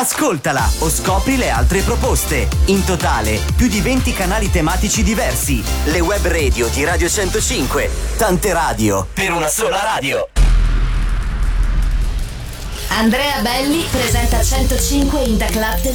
Ascoltala o scopri le altre proposte. In totale, più di 20 canali tematici diversi. Le web radio di Radio 105. Tante radio per una sola radio. Andrea Belli presenta 105 in The Club